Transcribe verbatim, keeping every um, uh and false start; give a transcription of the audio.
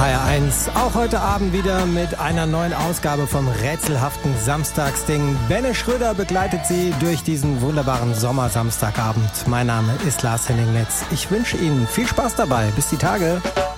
H R eins. Auch heute Abend wieder mit einer neuen Ausgabe vom rätselhaften Samstagsding. Benne Schröder begleitet Sie durch diesen wunderbaren Sommersamstagabend. Mein Name ist Lars Henning Metz. Ich wünsche Ihnen viel Spaß dabei. Bis die Tage.